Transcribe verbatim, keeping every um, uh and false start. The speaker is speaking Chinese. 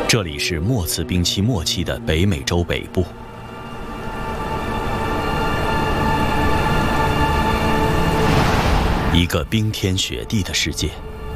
这里是末次冰期末期的北美洲北部，一个冰天雪地的世界。